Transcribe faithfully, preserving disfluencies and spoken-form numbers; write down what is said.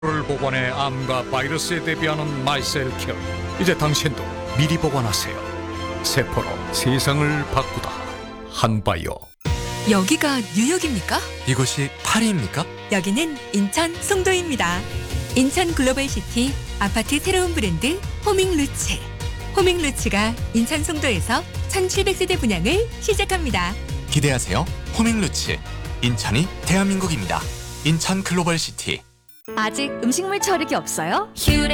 를 보관해 암과 바이러스에 대비하는 마이셀케어. 이제 당신도 미리 보관하세요. 세포로 세상을 바꾸다. 한바이오. 여기가 뉴욕입니까? 이곳이 파리입니까? 여기는 인천 송도입니다. 인천 글로벌시티 아파트 새로운 브랜드 호밍루츠. 호밍루츠가 인천 송도에서 천칠백 세대 분양을 시작합니다. 기대하세요. 호밍루츠. 인천이 대한민국입니다. 인천 글로벌시티. 아직 음식물 처리기 없어요?